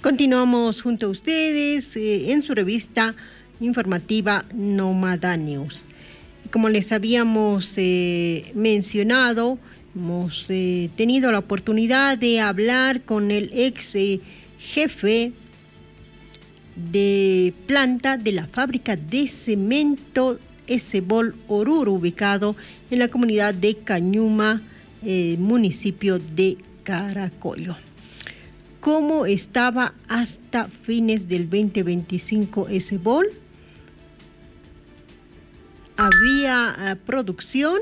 Continuamos junto a ustedes en su revista informativa Nómada News. Como les habíamos mencionado, hemos tenido la oportunidad de hablar con el ex jefe de planta de la fábrica de cemento Esebol Oruro, ubicado en la comunidad de Cañuma, municipio de Caracollo. ¿Cómo estaba hasta fines del 2025 Esebol? ¿Había producción?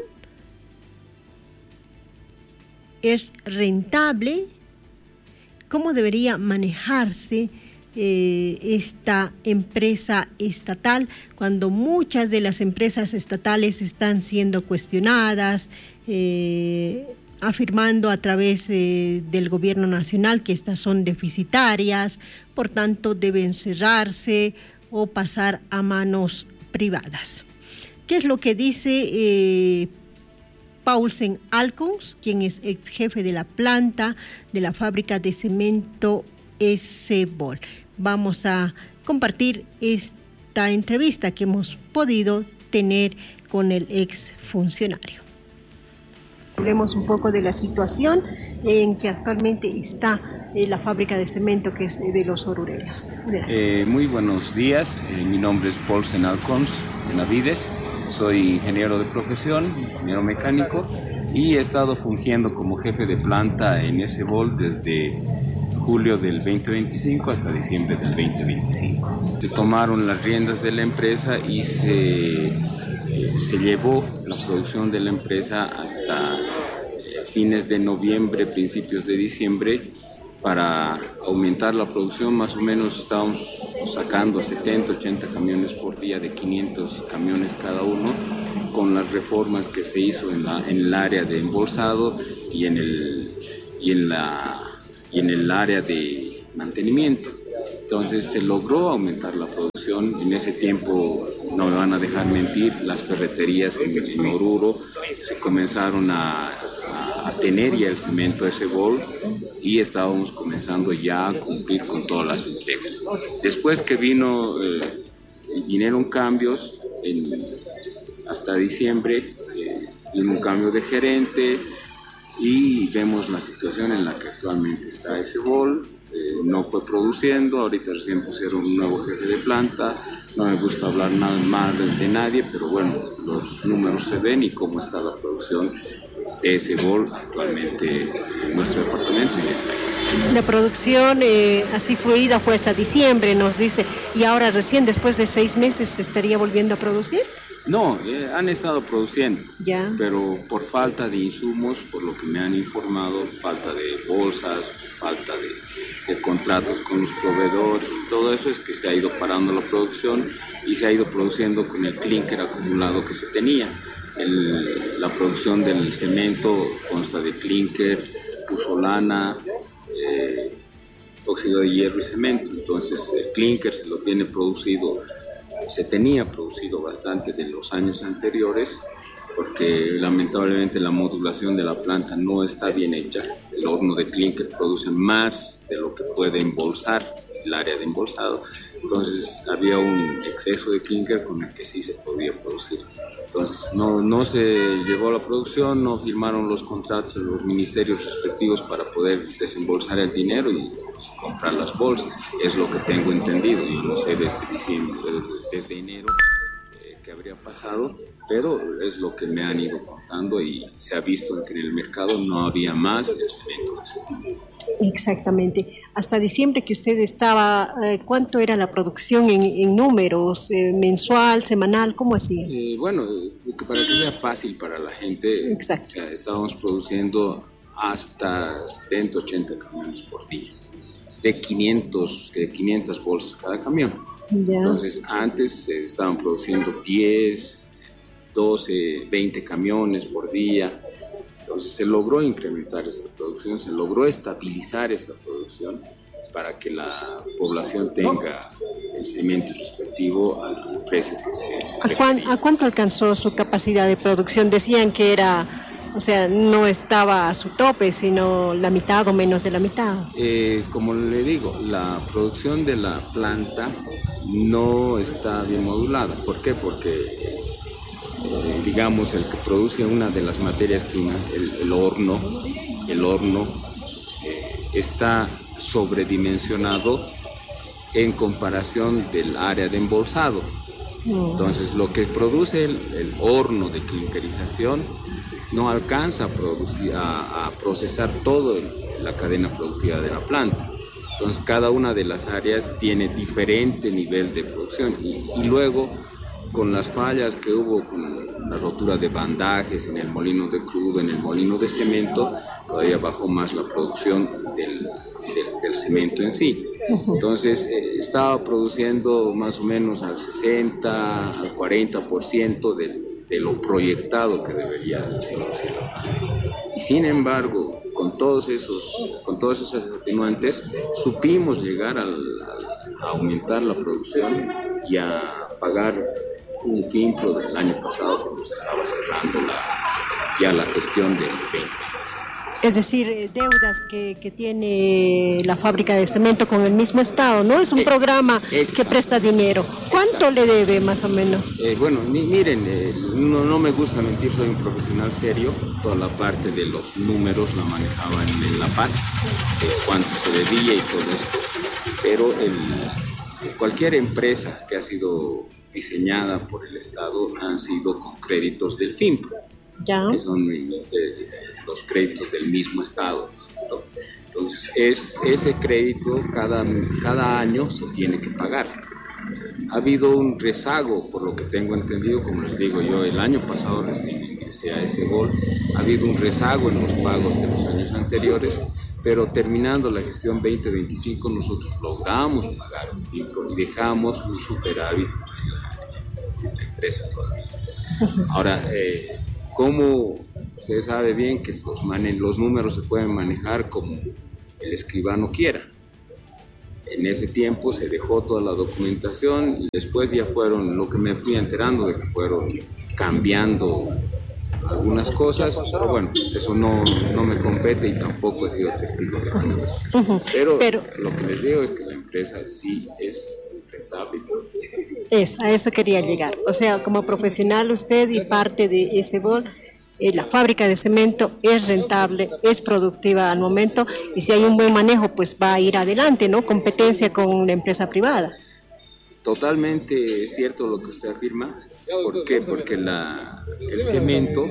¿Es rentable? ¿Cómo debería manejarse esta empresa estatal cuando muchas de las empresas estatales están siendo cuestionadas, afirmando a través del gobierno nacional que estas son deficitarias, por tanto deben cerrarse o pasar a manos privadas? ¿Qué es lo que dice Paulsen Alcons, quien es ex jefe de la planta de la fábrica de cemento Esebol? Vamos a compartir esta entrevista que hemos podido tener con el ex funcionario. Hablemos un poco de la situación en que actualmente está la fábrica de cemento que es de los orureños. Muy buenos días, mi nombre es Paulsen Alcons Benavides, soy ingeniero de profesión, ingeniero mecánico, y he estado fungiendo como jefe de planta en Esebol desde julio del 2025 hasta diciembre del 2025. Se tomaron las riendas de la empresa y se llevó la producción de la empresa hasta fines de noviembre, principios de diciembre, para aumentar la producción. Más o menos estábamos sacando 70, 80 camiones por día, de 500 camiones cada uno, con las reformas que se hizo en el área de embolsado y en el área de mantenimiento. Entonces se logró aumentar la producción. En ese tiempo, no me van a dejar mentir, las ferreterías en Oruro se comenzaron a tener ya el cemento Esebol y estábamos comenzando ya a cumplir con todas las entregas. Después que vinieron cambios hasta diciembre, vino un cambio de gerente y vemos la situación en la que actualmente está Esebol. No fue produciendo, ahorita recién pusieron un nuevo jefe de planta. No me gusta hablar nada mal de nadie, pero bueno, los números se ven y cómo está la producción de Esebol actualmente en nuestro departamento y en el país. La producción así fluida fue hasta diciembre, nos dice, y ahora recién después de 6 meses se estaría volviendo a producir. No, han estado produciendo, ya, pero por falta de insumos, por lo que me han informado, falta de bolsas, falta de contratos con los proveedores, todo eso es que se ha ido parando la producción y se ha ido produciendo con el clínker acumulado que se tenía. La producción del cemento consta de clínker, pusolana, óxido de hierro y cemento. Entonces el clínker se tenía producido bastante de los años anteriores, porque lamentablemente la modulación de la planta no está bien hecha. El horno de clínker produce más de lo que puede embolsar el área de embolsado. Entonces había un exceso de clínker con el que sí se podía producir. Entonces no se llevó la producción, no firmaron los contratos en los ministerios respectivos para poder desembolsar el dinero y comprar las bolsas. Es lo que tengo entendido. Yo no sé desde enero qué habría pasado, pero es lo que me han ido contando y se ha visto que en el mercado no había más el cemento de ese tipo. Exactamente. Hasta diciembre que usted estaba, ¿cuánto era la producción en números? ¿Mensual, semanal? ¿Cómo hacía? Bueno, para que sea fácil para la gente, exacto, o sea, estábamos produciendo hasta 70, 80 camiones por día, de 500 bolsas cada camión. Ya. Entonces, antes estaban produciendo 10, 12, 20 camiones por día. Entonces se logró incrementar esta producción, se logró estabilizar esta producción para que la población tenga el cemento respectivo al precio que se requería. ¿A cuánto alcanzó su capacidad de producción? Decían que era O sea, no estaba a su tope, sino la mitad o menos de la mitad. Como le digo, la producción de la planta no está bien modulada. ¿Por qué? Porque, digamos, el que produce una de las materias primas, el horno, está sobredimensionado en comparación del área de embolsado. Entonces, lo que produce el horno de clinkerización no alcanza a procesar toda la cadena productiva de la planta. Entonces, cada una de las áreas tiene diferente nivel de producción y luego, con las fallas que hubo con la rotura de bandajes en el molino de crudo, en el molino de cemento, todavía bajó más la producción del cemento en sí. Entonces estaba produciendo más o menos al 60, al 40% de lo proyectado que debería producir. Y sin embargo, con todos esos atenuantes, supimos llegar a aumentar la producción y a pagar un FINPRO del año pasado cuando se estaba cerrando ya la gestión del 2025. Es decir, deudas que tiene la fábrica de cemento con el mismo Estado, ¿no? Es un programa que presta dinero. ¿Cuánto le debe más o menos? Bueno, miren, no me gusta mentir, soy un profesional serio. Toda la parte de los números la manejaba en La Paz, cuánto se debía y todo esto. Pero cualquier empresa que ha sido diseñada por el Estado han sido con créditos del FINPRO, que son los créditos del mismo Estado, ¿cierto? Entonces, ese crédito cada año se tiene que pagar. Ha habido un rezago, por lo que tengo entendido, como les digo yo, el año pasado recién ingresé a ese gol, ha habido un rezago en los pagos de los años anteriores, pero terminando la gestión 2025 nosotros logramos pagar un FINPRO y dejamos un superávit en la empresa todavía. Ahora, como usted sabe bien que los números se pueden manejar como el escribano quiera. En ese tiempo se dejó toda la documentación y después ya fueron, lo que me fui enterando de que fueron cambiando algunas cosas, pero bueno, eso no me compete y tampoco he sido testigo de todo eso. Pero lo que les digo es que la empresa sí es rentable. A eso quería llegar. O sea, como profesional usted y parte de ese bol, la fábrica de cemento es rentable, es productiva al momento y si hay un buen manejo, pues va a ir adelante, ¿no? Competencia con la empresa privada. Totalmente cierto lo que usted afirma. ¿Por qué? Porque el cemento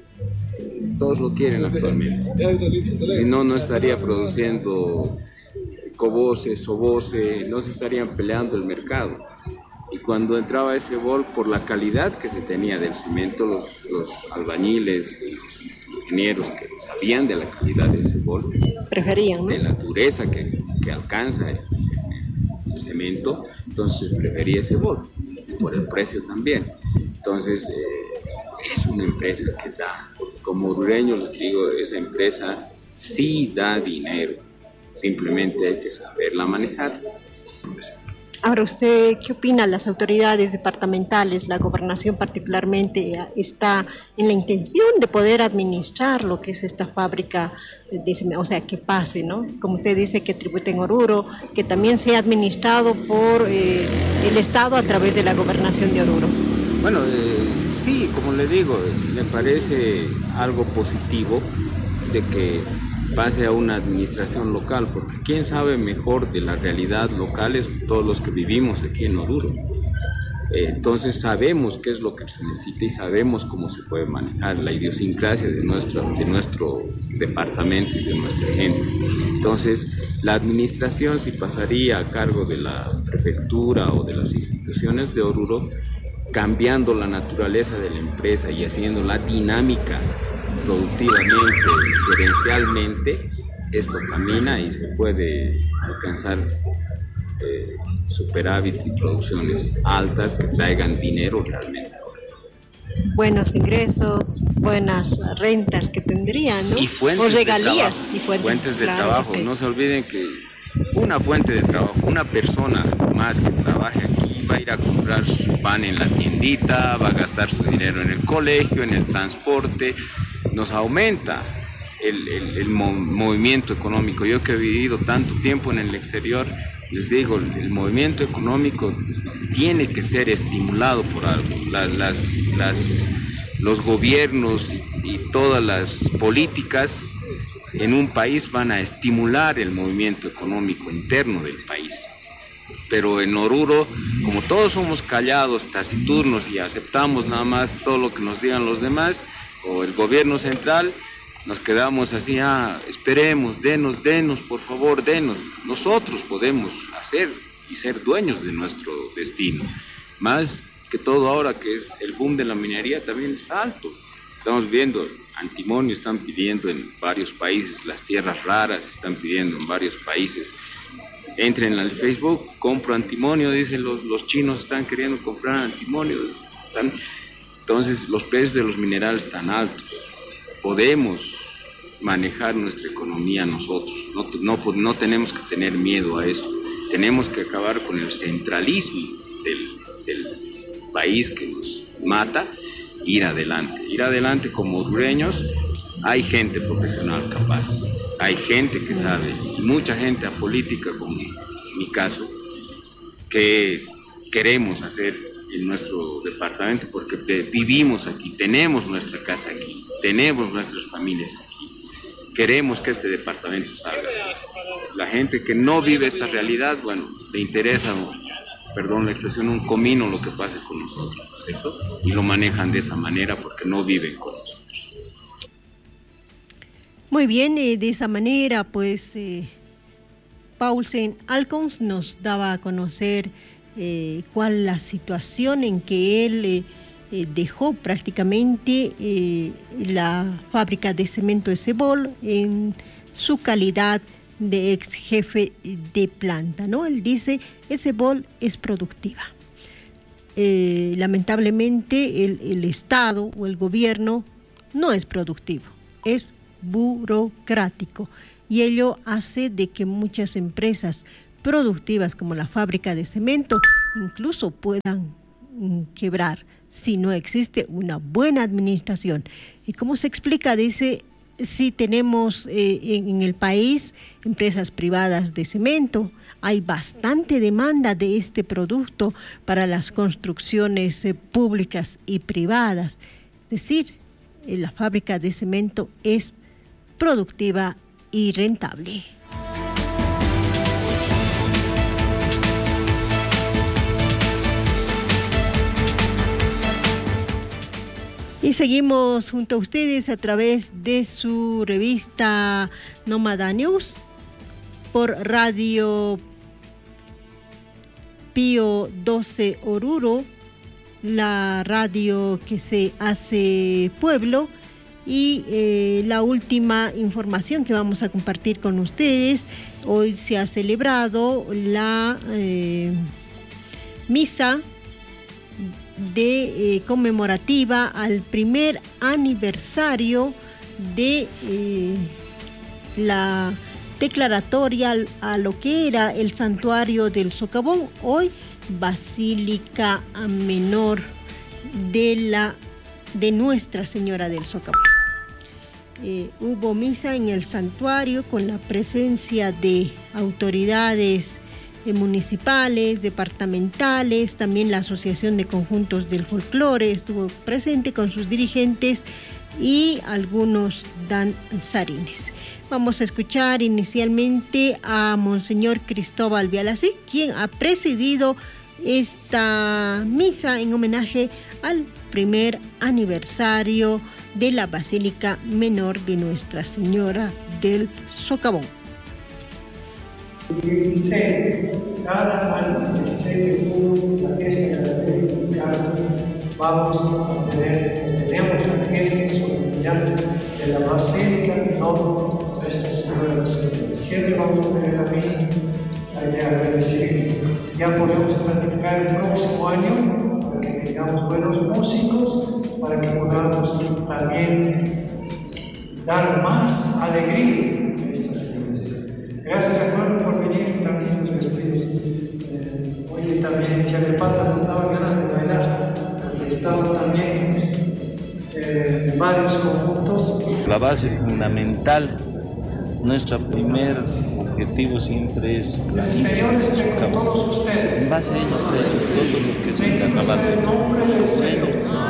todos lo quieren actualmente. Si no, no estaría produciendo Cobose, Sobose, no se estarían peleando el mercado. Y cuando entraba ese bol, por la calidad que se tenía del cemento, los albañiles y los ingenieros que sabían de la calidad de ese bol, preferían, ¿no? De la dureza que alcanza el cemento, entonces prefería ese bol, por el precio también. Entonces, es una empresa que da, como orureño les digo, esa empresa sí da dinero, simplemente hay que saberla manejar. Ahora, ¿usted qué opina? Las autoridades departamentales, la gobernación particularmente, está en la intención de poder administrar lo que es esta fábrica, o sea, que pase, ¿no? Como usted dice, que tribute en Oruro, que también sea administrado por el Estado a través de la gobernación de Oruro. Bueno, sí, como le digo, me parece algo positivo de que pase a una administración local, porque quién sabe mejor de la realidad local es todos los que vivimos aquí en Oruro. Entonces sabemos qué es lo que se necesita y sabemos cómo se puede manejar la idiosincrasia de nuestro departamento y de nuestra gente. Entonces la administración, si pasaría a cargo de la prefectura o de las instituciones de Oruro, cambiando la naturaleza de la empresa y haciendo la dinámica productivamente, gerencialmente, esto camina y se puede alcanzar superávits y producciones altas que traigan dinero realmente. Buenos ingresos, buenas rentas que tendrían, ¿no? Y fuentes o regalías. De trabajo, fuentes de trabajo. Sí. No se olviden que una fuente de trabajo, una persona más que trabaje aquí va a ir a comprar su pan en la tiendita, va a gastar su dinero en el colegio, en el transporte, nos aumenta el movimiento económico. Yo que he vivido tanto tiempo en el exterior, les digo, el movimiento económico tiene que ser estimulado por algo. Los gobiernos y todas las políticas en un país van a estimular el movimiento económico interno del país. Pero en Oruro, como todos somos callados, taciturnos y aceptamos nada más todo lo que nos digan los demás o el gobierno central, nos quedamos así, esperemos, denos, por favor, denos. Nosotros podemos hacer y ser dueños de nuestro destino. Más que todo ahora que es el boom de la minería también está alto. Estamos viendo, antimonio están pidiendo en varios países, las tierras raras están pidiendo en varios países. Entren al Facebook, compro antimonio, dicen los chinos están queriendo comprar antimonio. Entonces los precios de los minerales están altos. Podemos manejar nuestra economía nosotros, no tenemos que tener miedo a eso. Tenemos que acabar con el centralismo del país que nos mata, ir adelante como orureños. Hay gente profesional capaz, hay gente que sabe, y mucha gente apolítica, como en mi caso, que queremos hacer en nuestro departamento porque vivimos aquí, tenemos nuestra casa aquí, tenemos nuestras familias aquí, queremos que este departamento salga. La gente que no vive esta realidad, bueno, le interesa, perdón la expresión, un comino lo que pase con nosotros, ¿cierto? Y lo manejan de esa manera porque no viven con nosotros. Muy bien, de esa manera, pues, Paulsen Alcons nos daba a conocer cuál la situación en que él dejó prácticamente la fábrica de cemento Esebol en su calidad de ex jefe de planta, ¿no? Él dice, Esebol es productiva. Lamentablemente el Estado o el gobierno no es productivo, es burocrático, y ello hace de que muchas empresas productivas como la fábrica de cemento incluso puedan quebrar si no existe una buena administración. ¿Y cómo se explica? Dice, si tenemos en el país empresas privadas de cemento, hay bastante demanda de este producto para las construcciones públicas y privadas. Es decir, la fábrica de cemento es productiva y rentable. Y seguimos junto a ustedes a través de su revista Nómada News por Radio Pío 12 Oruro, la radio que se hace pueblo. Y la última información que vamos a compartir con ustedes, hoy se ha celebrado la misa de conmemorativa al primer aniversario de la declaratoria a lo que era el santuario del Socavón, hoy Basílica Menor de Nuestra Señora del Socavón. Hubo misa en el santuario con la presencia de autoridades municipales, departamentales, también la Asociación de Conjuntos del Folclore estuvo presente con sus dirigentes y algunos danzarines. Vamos a escuchar inicialmente a Monseñor Cristóbal Vialasí, quien ha presidido esta misa en homenaje al primer aniversario de la Basílica Menor de Nuestra Señora del Socavón. 16, cada año, 16 de junio, la fiesta de la Virgen Dominicana, tenemos la fiesta solemnidad de la Basílica Menor de Nuestra Señora de la Señora. Siempre vamos a tener la misa de agradecimiento. Ya podemos planificar el próximo año para que tengamos buenos músicos, para que podamos también dar más alegría a esta celebración. Gracias, hermano, por venir también los vestidos. Oye, también Chialepata nos daban ganas de bailar, porque estaban también varios conjuntos. La base fundamental, nuestro primer objetivo siempre es la El Señor esté con todos ustedes. En base a ello está todo lo que es el Bendito sea el nombre del Señor.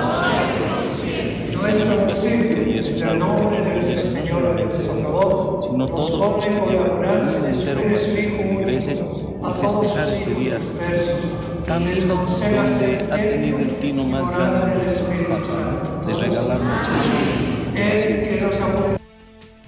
Nuestra que es el nombre del Señor del Salvador. sino todos los que llegan al mundo entero para sus feligreses y festejar este día tan lindo donde ha tenido el tino más grande de regalarnos eso. Que nos